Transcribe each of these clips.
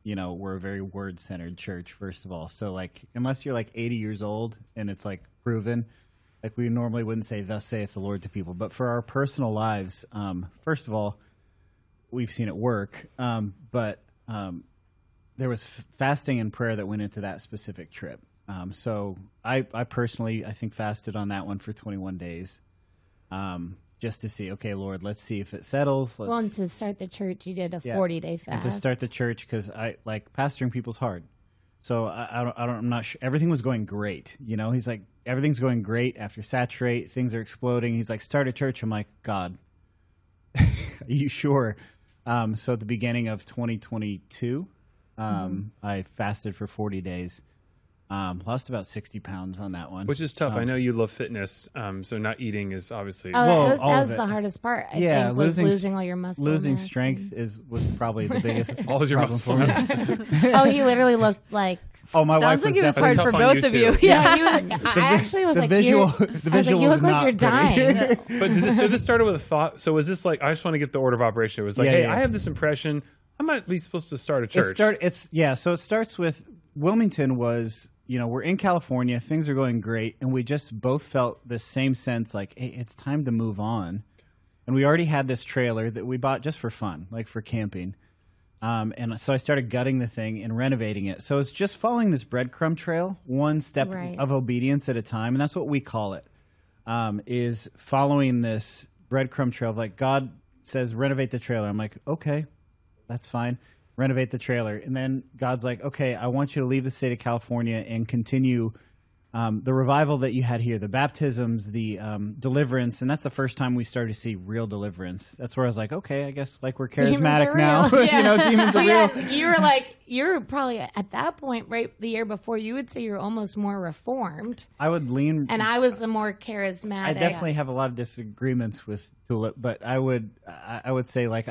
we're a very word-centered church, first of all. So, like, unless you're, like, 80 years old and it's, like, proven, like, we normally wouldn't say, thus saith the Lord to people. But for our personal lives, first of all, we've seen it work. But there was fasting and prayer that went into that specific trip. So I personally, I think, fasted on that one for 21 days. Just to see, okay, Lord, let's see if it settles. Well, and to start the church, you did a 40-day fast. And to start the church, because I like pastoring people's hard. So I'm not sure. Everything was going great. He's like, everything's going great after Saturate. Things are exploding. He's like, start a church. I'm like, God, are you sure? So at the beginning of 2022, I fasted for 40 days. Lost about 60 pounds on that one. Which is tough. I know you love fitness, so not eating is obviously... that was the hardest part, I think, was losing all your muscle. Losing strength was probably the biggest all your muscle for me. He literally looked like... Oh, my wife Sounds was like it was hard for both of you. Yeah, I actually was like, visual you look like you're dying. But this started with a thought. So was this like, I just want to get the order of operation. It was like, I have this impression, I might be supposed to start a church. So it starts with, Wilmington was... we're in California, things are going great, and we just both felt the same sense like, hey, it's time to move on. And we already had this trailer that we bought just for fun, like for camping. And so I started gutting the thing and renovating it. So it's just following this breadcrumb trail, one step of obedience at a time, and that's what we call it, is following this breadcrumb trail of like, God says, renovate the trailer. I'm like, okay, that's fine. Renovate the trailer. And then God's like, okay, I want you to leave the state of California and continue the revival that you had here, the baptisms, the deliverance. And that's the first time we started to see real deliverance. That's where I was like, okay, I guess like we're charismatic now. Demons are real. You were probably at that point, right, the year before, you would say you're almost more reformed. I would lean. And I was the more charismatic. I definitely have a lot of disagreements with Tulip, but I would say like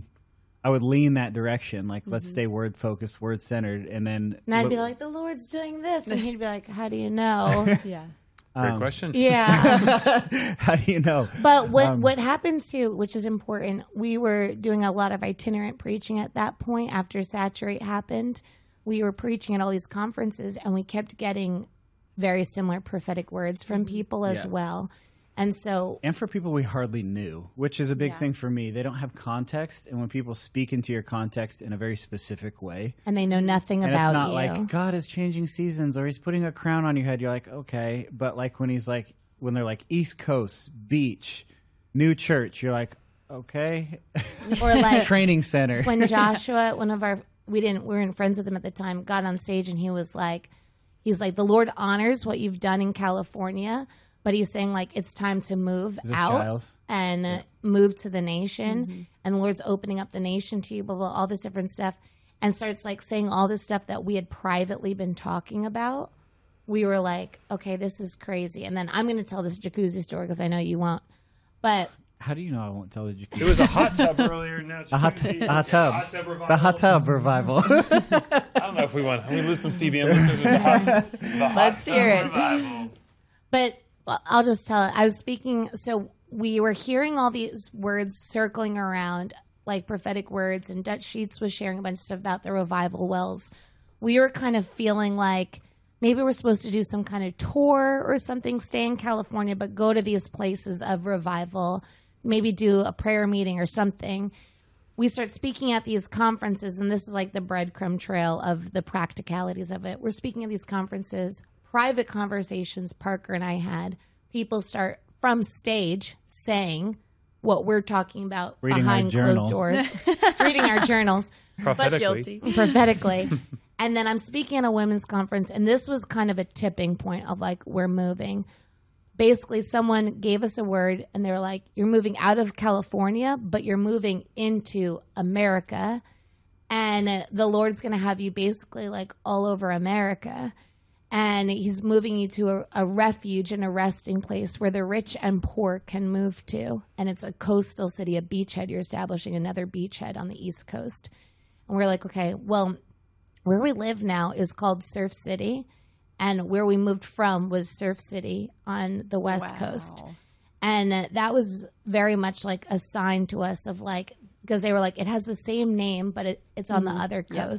I would lean that direction, like let's stay word focused, word centered, and I'd be like, the Lord's doing this, and he'd be like, how do you know? Yeah, great question. Yeah, how do you know? But what happened too, which is important, we were doing a lot of itinerant preaching at that point after Saturate happened. We were preaching at all these conferences, and we kept getting very similar prophetic words from people as well. And for people we hardly knew, which is a big thing for me. They don't have context, and when people speak into your context in a very specific way, and they know nothing about you, it's not like God is changing seasons or He's putting a crown on your head. You're like, okay, but like when they're like East Coast beach, new church, you're like, okay, or like training center. When Joshua, we weren't friends with him at the time, got on stage and he's like, the Lord honors what you've done in California. But he's saying, like, it's time to move out and move to the nation. And the Lord's opening up the nation to you, blah, blah, all this different stuff. And starts, like, saying all this stuff that we had privately been talking about. We were like, okay, this is crazy. And then I'm going to tell this jacuzzi story because I know you won't. But how do you know I won't tell the jacuzzi? There was a hot tub earlier. Now a hot tub. Revival. The hot tub revival. I don't know if we want. We lose some CBM listeners with the hot Let's hear it. Revival. But I'll just tell it. I was speaking, so we were hearing all these words circling around, like prophetic words, and Dutch Sheets was sharing a bunch of stuff about the revival wells. We were kind of feeling like maybe we're supposed to do some kind of tour or something, stay in California, but go to these places of revival, maybe do a prayer meeting or something. We start speaking at these conferences, and this is like the breadcrumb trail of the practicalities of it. We're speaking at these conferences. Private conversations Parker and I had, people start from stage saying what we're talking about behind closed doors, reading our journals. Prophetically. And then I'm speaking at a women's conference, and this was kind of a tipping point of like, we're moving. Basically, someone gave us a word, and they were like, you're moving out of California, but you're moving into America, and the Lord's going to have you basically like all over America. And he's moving you to a refuge and a resting place where the rich and poor can move to. And it's a coastal city, a beachhead. You're establishing another beachhead on the East Coast. And we're like, okay, well, where we live now is called Surf City. And where we moved from was Surf City on the West Coast. And that was very much like a sign to us of like, because they were like, it has the same name, but it's on the other coast.